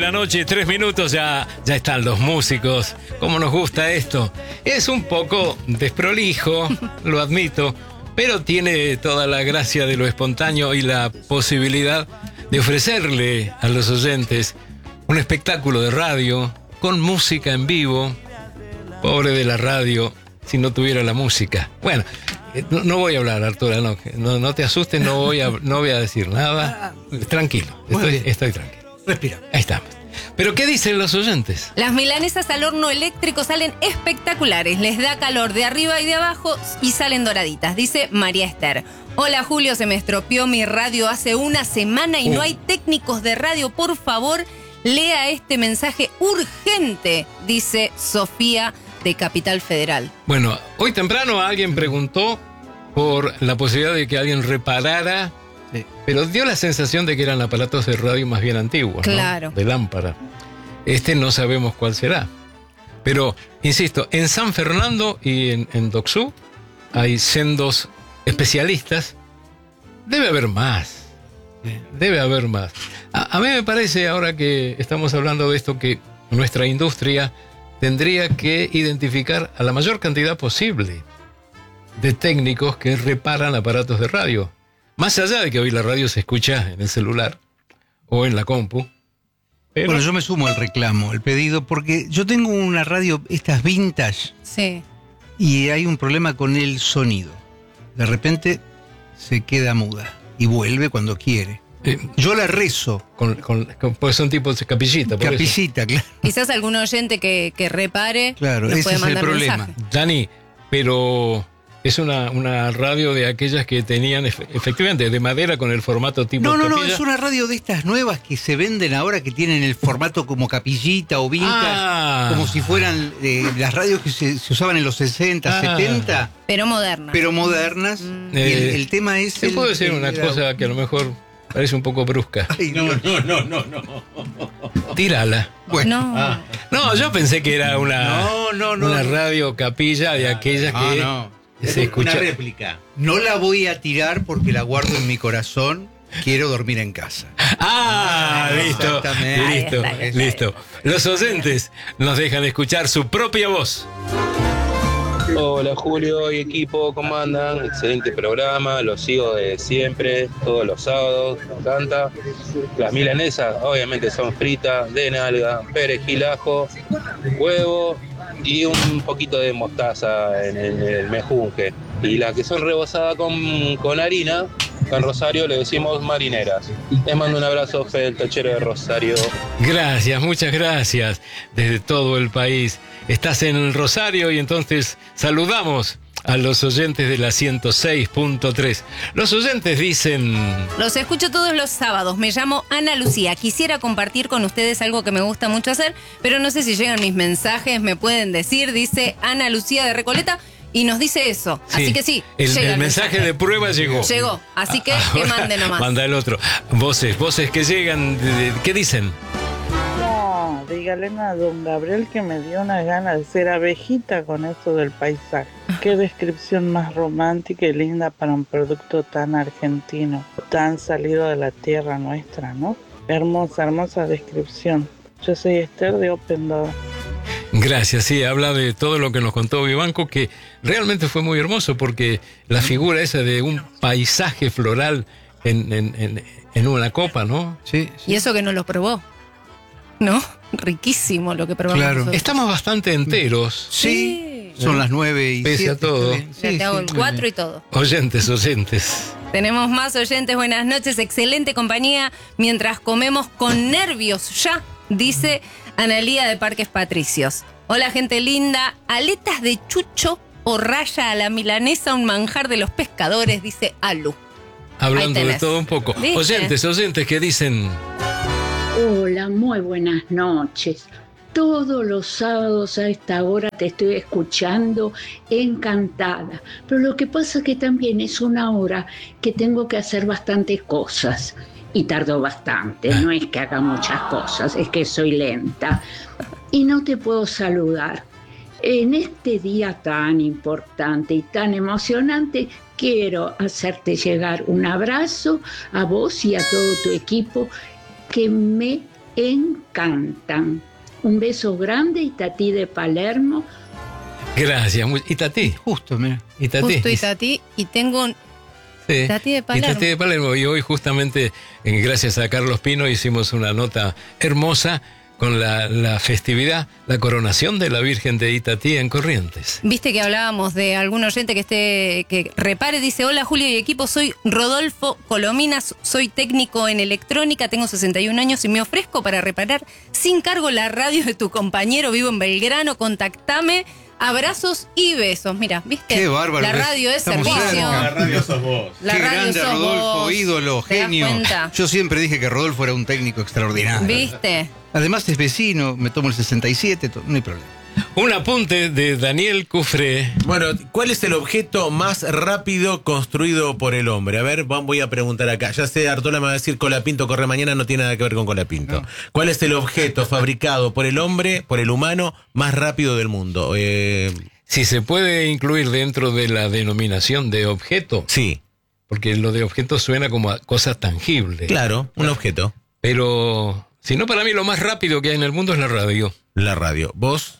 la noche, 3 minutos, ya están los músicos. ¿Cómo nos gusta esto? Es un poco desprolijo, lo admito, pero tiene toda la gracia de lo espontáneo y la posibilidad de ofrecerle a los oyentes un espectáculo de radio con música en vivo. Pobre de la radio si no tuviera la música. Bueno, no voy a hablar, Arturo, no te asustes, no voy a decir nada. Tranquilo, estoy tranquilo. Respira. Ahí estamos. ¿Pero qué dicen los oyentes? Las milanesas al horno eléctrico salen espectaculares. Les da calor de arriba y de abajo y salen doraditas, dice María Esther. Hola Julio, se me estropeó mi radio hace una semana y no hay técnicos de radio. Por favor, lea este mensaje urgente, dice Sofía de Capital Federal. Bueno, hoy temprano alguien preguntó por la posibilidad de que alguien reparara, pero dio la sensación de que eran aparatos de radio más bien antiguos, claro, ¿no? De lámpara. No sabemos cuál será. Pero, insisto, en San Fernando y en Docsú hay sendos especialistas. Debe haber más. A mí me parece, ahora que estamos hablando de esto, que nuestra industria tendría que identificar a la mayor cantidad posible de técnicos que reparan aparatos de radio. Más allá de que hoy la radio se escucha en el celular o en la compu. Pero... Bueno, yo me sumo al reclamo, al pedido, porque yo tengo una radio, estas vintage, sí, y hay un problema con el sonido. De repente se queda muda y vuelve cuando quiere. Yo la rezo. Pues son tipos de capillita. Capillita, claro. Quizás algún oyente que repare. Claro, nos ese puede es el mandar problema. mensaje. Dani, pero es una radio de aquellas que tenían efectivamente de madera con el formato tipo capilla. No, es una radio de estas nuevas que se venden ahora, que tienen el formato como capillita o vintage, como si fueran las radios que se usaban en los 60, 70. Pero modernas. Pero modernas. Y el tema es... ¿Te puedo decir una cosa que a lo mejor parece un poco brusca? Ay, no. Tírala. Bueno. No, yo pensé que era una radio capilla de aquellas que se escucha. Una réplica. No la voy a tirar porque la guardo en mi corazón. Quiero dormir en casa. Listo. Listo. Los oyentes nos dejan escuchar su propia voz. Hola Julio y equipo, ¿cómo andan? Excelente programa, lo sigo de siempre, todos los sábados, me encanta. Las milanesas obviamente son fritas, de nalga, perejil, ajo, huevo y un poquito de mostaza en el mejunje. Y las que son rebozadas con harina, en Rosario le decimos marineras. Les mando un abrazo, Fede, el tachero de Rosario. Gracias, muchas gracias, desde todo el país. Estás en Rosario y entonces saludamos a los oyentes de la 106.3. Los oyentes dicen... Los escucho todos los sábados. Me llamo Ana Lucía. Quisiera compartir con ustedes algo que me gusta mucho hacer, pero no sé si llegan mis mensajes, me pueden decir, dice Ana Lucía de Recoleta, y nos dice eso. Sí, así que sí, el mensaje de prueba llegó. Así que mande nomás. Manda el otro. Voces que llegan, ¿qué dicen? No, dígale a don Gabriel que me dio una gana de ser abejita con eso del paisaje. Qué descripción más romántica y linda para un producto tan argentino, tan salido de la tierra nuestra, ¿no? Hermosa descripción. Yo soy Esther de Open Door. Gracias, sí, habla de todo lo que nos contó Vivanco, que realmente fue muy hermoso, porque la figura esa de un paisaje floral en una copa, ¿no? Sí. Y eso que no lo probó, ¿no? Riquísimo lo que probamos. Claro. nosotros. Estamos bastante enteros. Sí. Son las 9:07. Pese a todo. Ya te hago el 4 y todo. Oyentes. Tenemos más oyentes, buenas noches, excelente compañía, mientras comemos con nervios ya, dice Analía de Parques Patricios. Hola gente linda, aletas de chucho o raya a la milanesa, un manjar de los pescadores, dice Alu. Hablando de todo un poco. ¿Viste? Oyentes que dicen... Hola, muy buenas noches. Todos los sábados a esta hora te estoy escuchando encantada. Pero lo que pasa es que también es una hora que tengo que hacer bastantes cosas. Y tardo bastante, no es que haga muchas cosas, es que soy lenta. Y no te puedo saludar. En este día tan importante y tan emocionante, quiero hacerte llegar un abrazo a vos y a todo tu equipo que me encantan. Un beso grande, Itatí de Palermo. Gracias. Itatí. Justo, mira. Itatí. Justo Itatí, y tengo Itatí de Palermo. Itatí de Palermo. Y hoy justamente, gracias a Carlos Pino, hicimos una nota hermosa con la festividad, la coronación de la Virgen de Itatí en Corrientes. Viste que hablábamos de algún oyente que repare, dice: hola Julio y equipo, soy Rodolfo Colominas, soy técnico en electrónica, tengo 61 años y me ofrezco para reparar sin cargo la radio de tu compañero, vivo en Belgrano, contactame. Abrazos y besos. Mira, ¿viste? Qué bárbaro. La radio es Estamos servicio. cerca. La radio sos vos. La Qué radio grande sos Rodolfo, vos. ídolo, ¿Te das genio. cuenta? Yo siempre dije que Rodolfo era un técnico extraordinario. ¿Viste? Además es vecino, me tomo el 67, no hay problema. Un apunte de Daniel Cufré. Bueno, ¿cuál es el objeto más rápido construido por el hombre? A ver, voy a preguntar acá. Ya sé, Artola me va a decir Colapinto corre mañana, no tiene nada que ver con Colapinto. No. ¿Cuál es el objeto fabricado por el hombre, por el humano, más rápido del mundo? Si se puede incluir dentro de la denominación de objeto, Sí, porque lo de objeto suena como a cosas tangibles. claro, un objeto. Pero, si no, para mí lo más rápido que hay en el mundo es la radio. La radio. ¿Vos?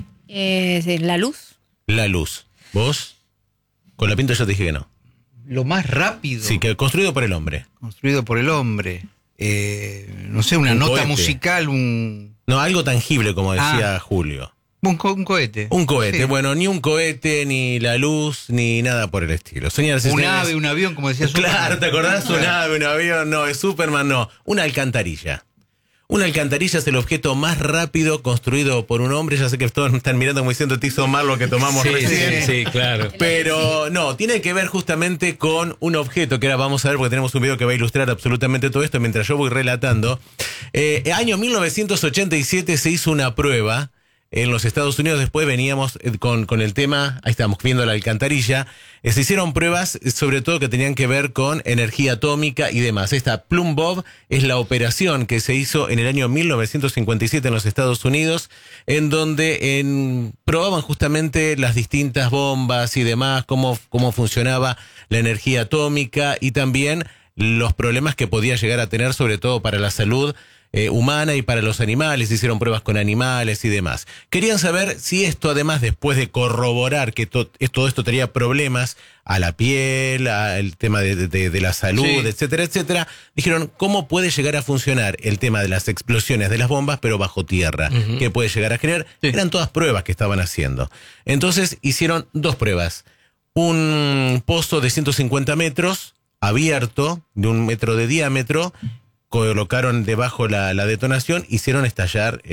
La luz. La luz. ¿Vos? Colapinto yo te dije que no. Lo más rápido Sí, que construido por el hombre. construido por el hombre. No sé, una Un nota cohete. musical, un No, algo tangible, como decía Julio. cohete. Un cohete. Sí. Bueno, ni un cohete, ni la luz, ni nada por el estilo. Señoras y Un señores, ave, un avión, como decía Claro, Superman. ¿te acordás? Un ave, un avión, no, es Superman, no. Una alcantarilla. Una alcantarilla es el objeto más rápido construido por un hombre. Ya sé que todos me están mirando como diciendo, te hizo mal lo que tomamos Sí, recién. sí, claro. Pero no, tiene que ver justamente con un objeto que ahora vamos a ver porque tenemos un video que va a ilustrar absolutamente todo esto mientras yo voy relatando. Año 1987 se hizo una prueba en los Estados Unidos. Después veníamos con el tema, ahí estamos viendo la alcantarilla. Se hicieron pruebas sobre todo que tenían que ver con energía atómica y demás. Esta Plum Bob es la operación que se hizo en el año 1957 en los Estados Unidos, en donde probaban justamente las distintas bombas y demás, cómo funcionaba la energía atómica y también los problemas que podía llegar a tener, sobre todo para la salud humana y para los animales. Hicieron pruebas con animales y demás. Querían saber si esto, además, después de corroborar que todo esto tenía problemas a la piel, al tema de la salud, Sí. etcétera, etcétera, dijeron, ¿cómo puede llegar a funcionar el tema de las explosiones de las bombas, pero bajo tierra? Ujú. ¿Qué puede llegar a generar? Sí. Eran todas pruebas que estaban haciendo. Entonces hicieron dos pruebas. Un pozo de 150 metros, abierto, de 1 metro de diámetro, colocaron debajo la detonación, hicieron estallar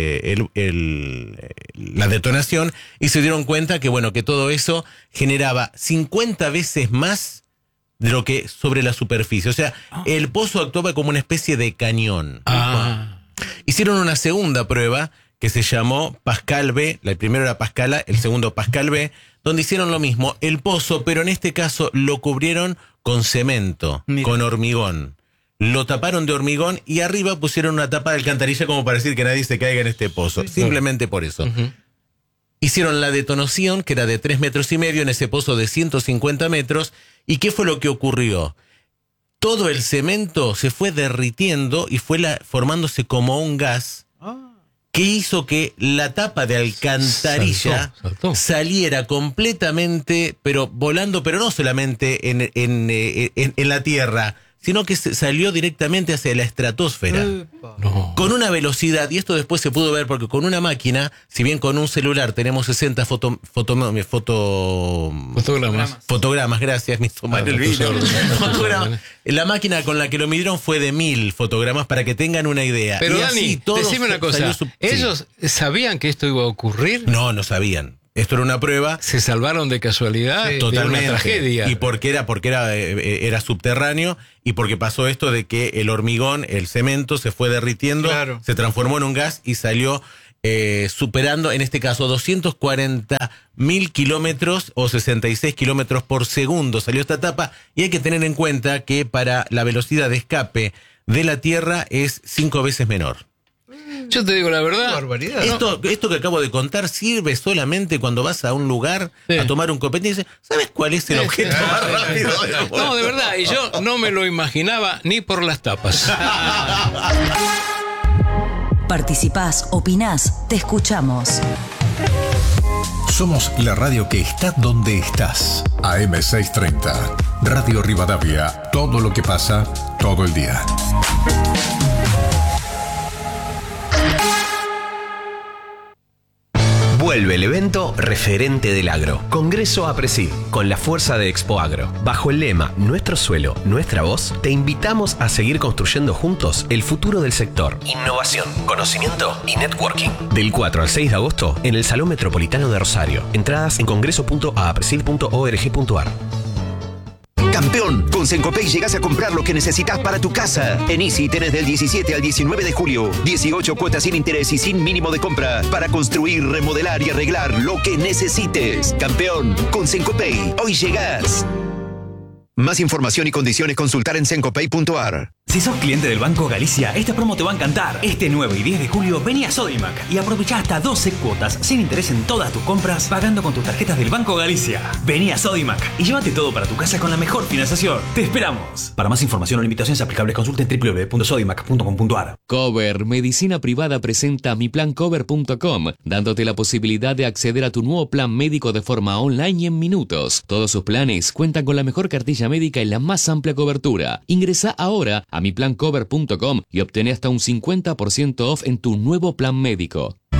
la detonación y se dieron cuenta que, bueno, que todo eso generaba 50 veces más de lo que sobre la superficie. O sea, el pozo actuaba como una especie de cañón. Hicieron una segunda prueba que se llamó Pascal B. El primero era Pascal A, el segundo Pascal B, donde hicieron lo mismo, el pozo, pero en este caso lo cubrieron con cemento, Mira. con hormigón. Lo taparon de hormigón y arriba pusieron una tapa de alcantarilla como para decir que nadie se caiga en este pozo. Simplemente por eso. Ujú. Hicieron la detonación, que era de 3,5 metros en ese pozo de 150 metros. ¿Y qué fue lo que ocurrió? Todo el cemento se fue derritiendo y fue formándose como un gas que hizo que la tapa de alcantarilla Saltó. saliera completamente, pero volando, pero no solamente en la tierra, sino que salió directamente hacia la estratosfera. No. Con una velocidad, y esto después se pudo ver porque con una máquina, si bien con un celular tenemos 60 fotogramas, gracias, me hizo mal el video. Fotogramas. La máquina con la que lo midieron fue de 1000 fotogramas para que tengan una idea. Pero Y Dani, así todo decime una cosa. salió sí. ¿Ellos sabían que esto iba a ocurrir? No sabían. Esto era una prueba. ¿Se salvaron de casualidad? Sí, de Totalmente. una tragedia. Y porque era subterráneo y porque pasó esto de que el hormigón, el cemento se fue derritiendo, Claro. se transformó en un gas y salió superando, en este caso, 240.000 kilómetros o 66 kilómetros por segundo salió esta tapa. Y hay que tener en cuenta que para la velocidad de escape de la Tierra es 5 veces menor. Yo te digo la Qué verdad. barbaridad. Esto que acabo de contar sirve solamente cuando vas a un lugar Sí. a tomar un copete y dices, ¿sabes cuál es el objeto más rápido del mundo? No, de verdad. Y yo no me lo imaginaba ni por las tapas. Participás, opinás, te escuchamos. Somos la radio que está donde estás. AM630. Radio Rivadavia. Todo lo que pasa, todo el día. Vuelve el evento referente del agro. Congreso APRESID, con la fuerza de Expo Agro. Bajo el lema Nuestro suelo, nuestra voz, te invitamos a seguir construyendo juntos el futuro del sector. Innovación, conocimiento y networking. Del 4 al 6 de agosto en el Salón Metropolitano de Rosario. Entradas en congreso.apresid.org.ar. Campeón, con Sencopay llegás a comprar lo que necesitas para tu casa. En Easy tenés del 17 al 19 de julio 18 cuotas sin interés y sin mínimo de compra para construir, remodelar y arreglar lo que necesites. Campeón, con Sencopay, hoy llegás. Más información y condiciones consultar en sencopay.ar. Si sos cliente del Banco Galicia, esta promo te va a encantar. Este 9 y 10 de julio vení a Sodimac y aprovecha hasta 12 cuotas sin interés en todas tus compras pagando con tus tarjetas del Banco Galicia. Vení a Sodimac y llévate todo para tu casa con la mejor financiación. ¡Te esperamos! Para más información o limitaciones aplicables consulta en www.sodimac.com.ar. Cover Medicina Privada presenta miplancover.com, dándote la posibilidad de acceder a tu nuevo plan médico de forma online y en minutos. Todos sus planes cuentan con la mejor cartilla médica y la más amplia cobertura. Ingresa ahora a miplancover.com y obtené hasta un 50% off en tu nuevo plan médico.